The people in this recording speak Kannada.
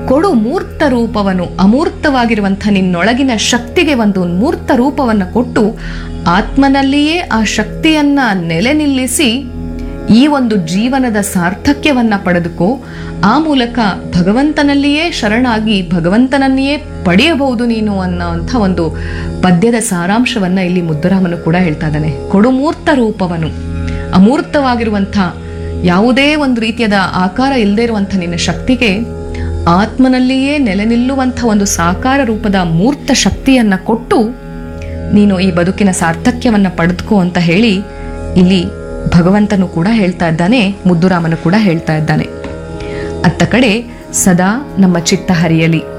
ಕೊಡು ಮೂರ್ತ ರೂಪವನ್ನು, ಅಮೂರ್ತವಾಗಿರುವಂಥ ನಿನ್ನೊಳಗಿನ ಶಕ್ತಿಗೆ ಒಂದು ಮೂರ್ತ ರೂಪವನ್ನು ಕೊಟ್ಟು ಆತ್ಮನಲ್ಲಿಯೇ ಆ ಶಕ್ತಿಯನ್ನ ನೆಲೆ ನಿಲ್ಲಿಸಿ ಈ ಒಂದು ಜೀವನದ ಸಾರ್ಥಕ್ಯವನ್ನ ಪಡೆದುಕೋ. ಆ ಮೂಲಕ ಭಗವಂತನಲ್ಲಿಯೇ ಶರಣಾಗಿ ಭಗವಂತನನ್ನೇ ಪಡೆಯಬಹುದು ನೀನು ಅನ್ನೋಂಥ ಒಂದು ಪದ್ಯದ ಸಾರಾಂಶವನ್ನ ಇಲ್ಲಿ ಮುದ್ದುರಾಮನು ಕೂಡ ಹೇಳ್ತಾ ಇದ್ದಾನೆ. ಕೊಡು ಮೂರ್ತ ರೂಪವನು, ಅಮೂರ್ತವಾಗಿರುವಂಥ ಯಾವುದೇ ಒಂದು ರೀತಿಯಾದ ಆಕಾರ ಇಲ್ಲದೆ ಇರುವಂಥ ನಿನ್ನ ಶಕ್ತಿಗೆ ಆತ್ಮನಲ್ಲಿಯೇ ನೆಲೆ ನಿಲ್ಲುವಂಥ ಒಂದು ಸಾಕಾರ ರೂಪದ ಮೂರ್ತ ಶಕ್ತಿಯನ್ನ ಕೊಟ್ಟು ನೀನು ಈ ಬದುಕಿನ ಸಾರ್ಥಕ್ಯವನ್ನ ಪಡೆದುಕೋ ಅಂತ ಹೇಳಿ ಇಲ್ಲಿ ಭಗವಂತನು ಕೂಡ ಹೇಳ್ತಾ ಇದ್ದಾನೆ, ಮುದ್ದುರಾಮನು ಕೂಡ ಹೇಳ್ತಾ ಇದ್ದಾನೆ. ಅತ್ತ ಕಡೆ ಸದಾ ನಮ್ಮ ಚಿತ್ತ ಹರಿಯಲಿ,